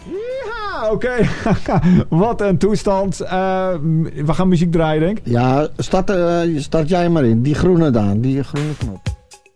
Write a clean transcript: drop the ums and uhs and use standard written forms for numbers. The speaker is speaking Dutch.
Ja, oké. Wat een toestand. We gaan muziek draaien, denk ik. Ja, start jij maar in. Die groene Daan, die groene knop.